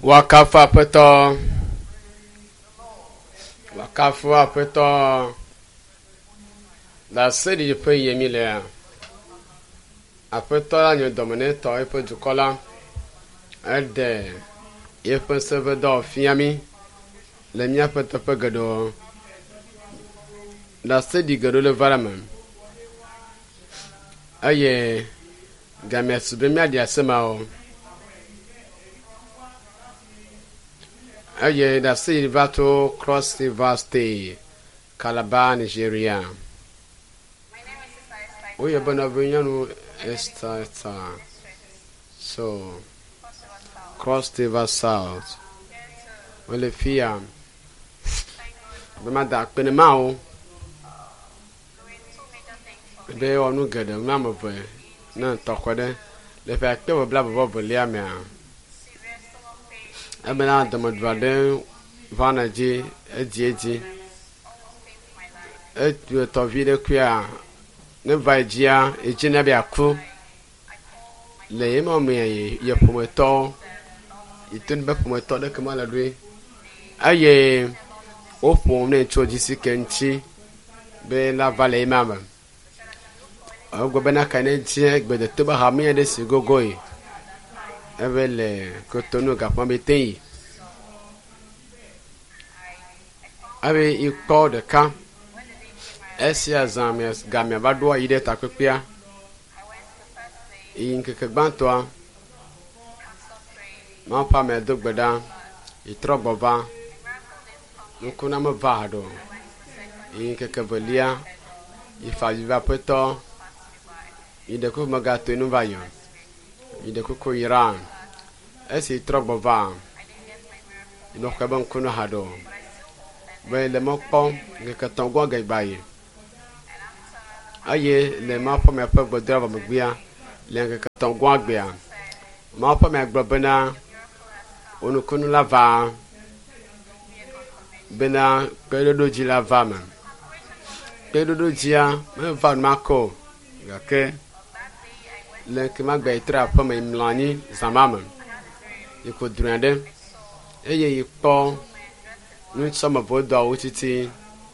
Wakafu apeto da sedi je pe yemi le apeto la nyo domine to e pe dukola ede e pe seve do fiami le mia peto pe gado da sedi gado le varam aye gamia sube mi adi asema o aye da sedi vato Cross River State Calabar Nigeria. We are Bonaviano Esther. So Cross River South. Well, if you are the mother, Penamao, they all no good. Mamma boy, none talk with them. The fact they were blabber bubble, Liamia. I've been out the Madrid, Vanaji, Edgy. It will talk video queer. Never Gia, a Genabia crew. Lay him on me, your pometo. You turn back from my toddler Kamalade. Aye, oh, for me, Choji Kenchi, Be la Valley Mamma. I'll go back and check, but the tuba have me and this go going. Evel Cotonou Capamite. I will you call the camp. Esia Zamias Gamia Badua Ide Takupia in Kikabantua Mapa Medugbeda, Itrobova, Nukunama Vado, in Kikabalia, if I evaporator, in the Kumagato Nuvayo, in the Kuku Iran, Esi Trobova, in Okaban Kunahado, where the Mokpom, Nikatangwa by. Aye, le mapa me pegbo driver magbia, le katongwa gbia. Mapa me gbabena, onukunu lava, bena pedodo jila vama. Pedodo jia, me van mako, yake, le kimagba itra pa me mlani zamama. Yiko drende, eye yikpo, nu sama bodo utiti.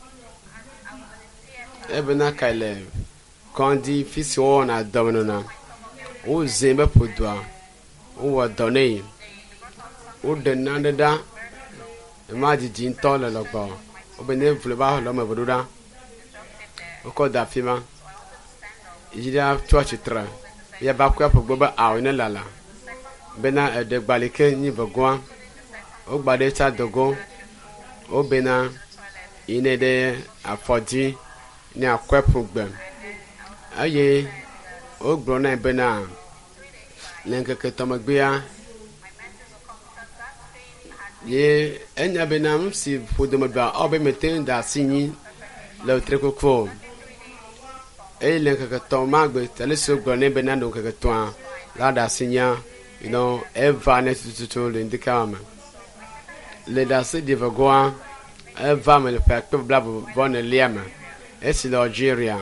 Ebena Kaile, Condi Fission at Dominona, O Zimba Pudua, O Donay, O Denanda, Imagine Tola Logo, O Benevleba Loma Buddha, O Coda Fima, Ida Torchitra, Yabaka Boba Awina Lala, Bena de Balike Nivagoa, O Badeta Dogo, O Bena, Inede Afodi. Ni akwepu gbem aye ogbo na bena lenke ketomagbia ye enya bena msi fodomaba obe meten da sinyi le trekoko e lenke ketomagbe taleso ogbo na bena do ketwa la da sinya eva ne tutu le ndikama le da se divagoa eva me le pakpe blabo bon liama. It's Nigeria.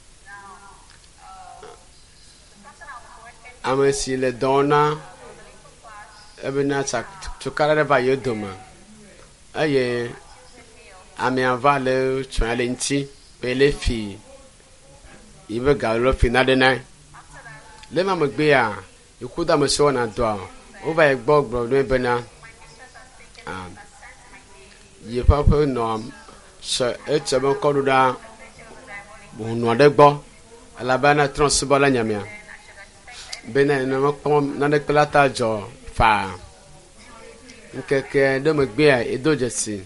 I'm see the donna. Every night to carry by your doma. Aye, I'm a value twenty, pele fee. Even gallo finale night. Lema McBear, you could have a son and door over a bog, bro, Bena. Ye papa no, sir, it's about Corduda. Bonodegbo alabana transbola nyamia bena no kom na de plata jo fa nkeke de magbea edojesi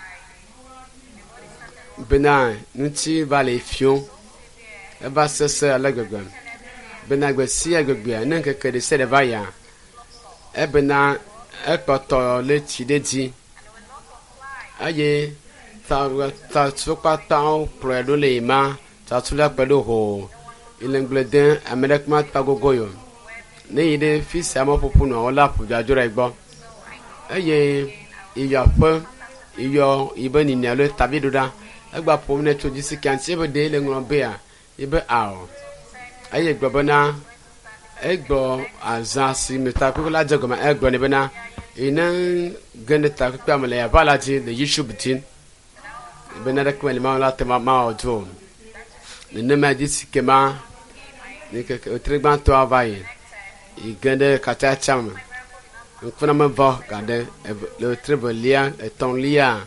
bena nti vale fion e ba sese alagbegbe bena gbesi agbegbe na nkeke de se de vaya e bena e poto le chidedi aye ta tsopata pro do le ma Tatula Pedo, Ilengbleden, American Pagogoyo. Neide, Fis Amapopuno, or Lap, Jajurego. Aye, Iyapo, Iyo, even in Yellow Tabiduda, Agba Pomne to this can save a day long bear, Ibe Ow. Aye, Gobana, Egbo, Azasi, Metapula Jagoma, Egbo, Nebena, Ina ganda ta kwa mala ya bala ji da YouTube tin. Bena da kwa ma la tema ma ojo. Ne ma di sikema. Ne ke trigban to avaye. I ganda kata cham. Nkuna ma va gade le trebelia et ton lia.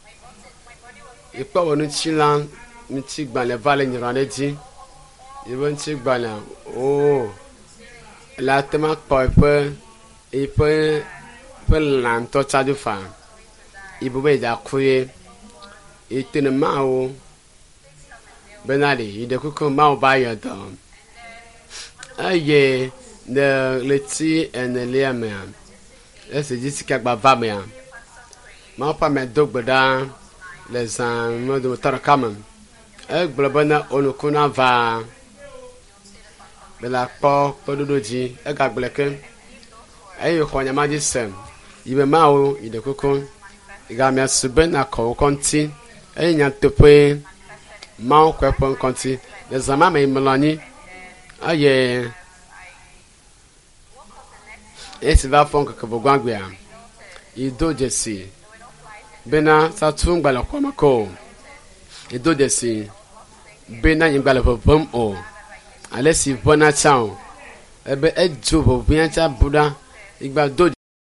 E pa wonu chilan mi ti gban le vale ni rande di. E bon ti gban la. Oh. La tema pa e pe lan to cha du fa. I bu be da kuye. E tene ma o. Benali, i de kuku ma o ba ya da. Aye, de leti en le me. Ese disi ka gba va me. Ma pa me dogbeda les an mo do tar kamam. E globana onukuna va. Bela po pododoji e ga gleke. Aye ko nyama di sem. Ibe ma o i de kuku. I ga me suben akọ konti. E nya tope ma ko pon konti. Les ama me melani. Aye. Esi va fon ka bogwangwa. Ido jesi. Bena sa tungba la kwa mako. Ido jesi. Bena yimbala bom o. Alesi bona chao. Ebe ejo bo biancha buda. Igba do